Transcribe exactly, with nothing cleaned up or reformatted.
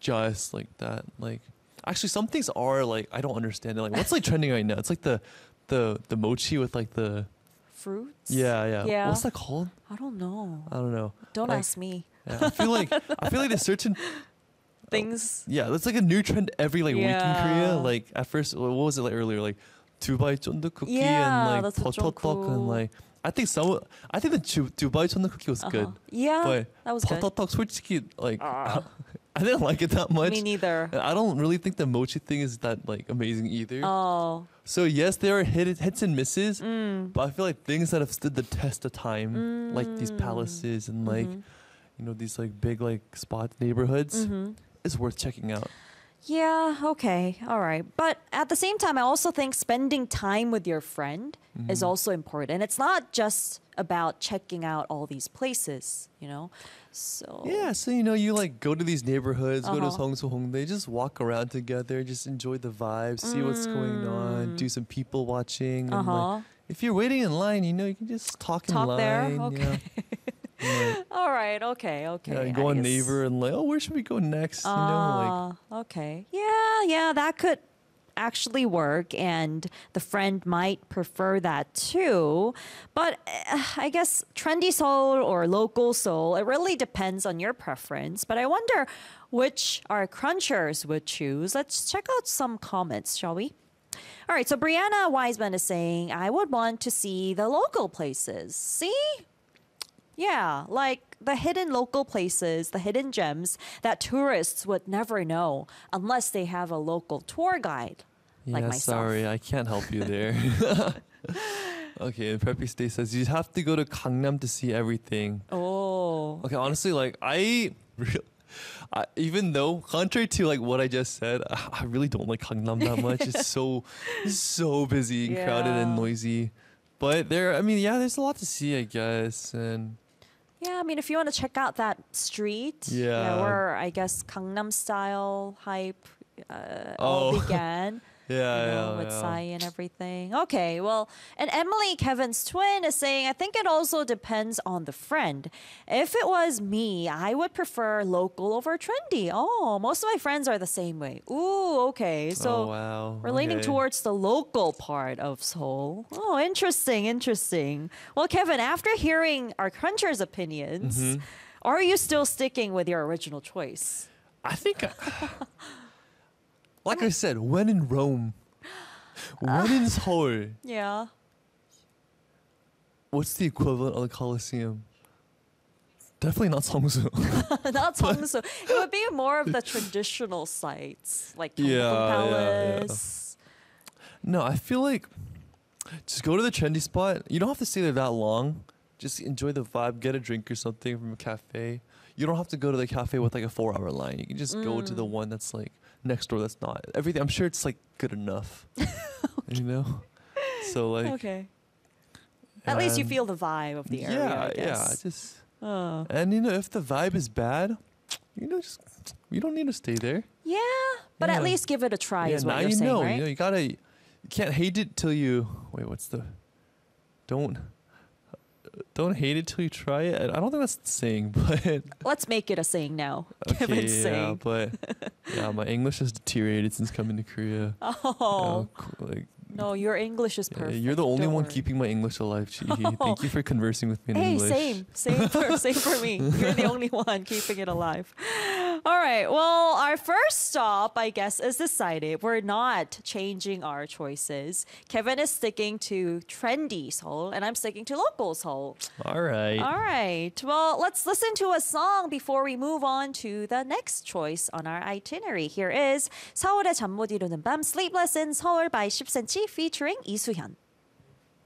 just like that. Like actually, some things are like I don't understand it. Like what's like trending right now? It's like the the the mochi with like the Fruits? yeah yeah. Yeah. What's that called? I don't know. I don't know. Don't Like, ask me. Yeah, I feel like I feel like there's certain Things. yeah. That's like a new trend every like week in Korea. Yeah. Like at first, what was it like earlier? Like Dubai 쫀득 cookie Yeah, and like that's what 버터떡 and Jungkook- like I think some I think the Ju- Dubai 쫀득 cookie was good. Uh-huh. Yeah, But that was good. 버터떡 솔직히 like Ah. I didn't like it that much. Me neither. And I don't really think the mochi thing is that like amazing either. Oh. So yes, there are hit, hits and misses, Mm. but I feel like things that have stood the test of time, like these Mm. palaces and like Mhm. you know these like big like spot neighborhoods, Mhm. is worth checking out. Yeah, okay. All right. But at the same time, I also think spending time with your friend is Mhm. also important. It's not just about checking out all these places, you know? So Yeah, so you know you like go to these neighborhoods, go to Uh-huh. Seongsu Hongdae, just walk around together, just enjoy the vibe, see what's going on, Mm. do some people watching. And, like, Uh-huh. if you're waiting in line, you know you can just talk in Talk line. there? you Okay. know. And, like, All right. Okay. Okay. yeah, go on 알겠- Naver and like, oh, where should we go next? You know, like Ah, okay. Yeah, yeah, that could actually work, and the friend might prefer that too. But uh, I guess trendy Seoul or local Seoul, it really depends on your preference. But I wonder which our crunchers would choose. Let's check out some comments, shall we? All right, so Brianna Wiseman is saying, I would want to see the local places. See? Yeah, like the hidden local places, the hidden gems that tourists would never know unless they have a local tour guide like yeah, myself. sorry, I can't help you there. Okay, and Preppy Stay says you have to go to Gangnam to see everything. Oh. Okay, honestly, like I, real, I even though contrary to like what I just said, I, I really don't like Gangnam that much. It's so, it's so busy and crowded and Yeah. noisy. But there, I mean, yeah, there's a lot to see, I guess, and Yeah, I mean, if you want to check out that street, Yeah. where I guess Gangnam style hype uh, all Oh. began. yeah, you know, yeah, with yeah. Psy and everything. Okay, well, and Emily, Kevin's twin, is saying, I think it also depends on the friend. If it was me, I would prefer local over trendy. Oh, most of my friends are the same way. Ooh, okay. So oh wow, we're leaning okay. towards the local part of Seoul. Oh, interesting, interesting. Well, Kevin, after hearing our crunchers' opinions, Mhm. are you still sticking with your original choice? I think, I- like I said, when in Rome, when in Seoul, Yeah. what's the equivalent of the Colosseum? Definitely not Seongsu. Not Seongsu. It would be more of the traditional sites, like Gyeongbokgung Yeah, yeah, yeah. Palace. No, I feel like just go to the trendy spot. You don't have to stay there that long. Just enjoy the vibe, get a drink or something from a cafe. You don't have to go to the cafe with like a four hour line. You can just go to the Mm. one that's like next door that's not. Everything, I'm sure it's like good enough. You know? So like Okay. At least you and- feel the vibe of the area. Yeah, I yeah. guess. Just Oh. and you know, if the vibe is bad, you know, just you don't need to stay there. Yeah, but at Yeah. least give it a try, yeah, is what now you're you saying, know. right? You know, you gotta. You can't hate it till you. Wait, what's the? Don't. Don't hate it till you try it. I don't think that's the saying, but Let's make it a saying now. okay, Kevin's yeah, saying. but yeah, my English has deteriorated since coming to Korea. Oh, You know, co- like no, your English is yeah, perfect. you're the only Don't one worry. keeping my English alive, Chihi. Thank you for conversing with me in Hey, English. same, same for same for me. You're the only one keeping it alive. All right. Well, our first stop, I guess, is decided. We're not changing our choices. Kevin is sticking to trendy Seoul, and I'm sticking to local Seoul. All right. All right. Well, let's listen to a song before we move on to the next choice on our itinerary. Here is 서울의 잠 못 이루는 밤 Sleepless in Seoul by 십 센치 featuring 이수현.